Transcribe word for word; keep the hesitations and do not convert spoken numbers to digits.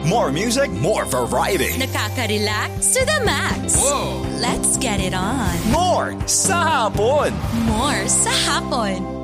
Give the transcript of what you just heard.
More music, more variety. Nakaka-relax to the max. Whoa! Let's get it on. More sa hapon. More sa hapon.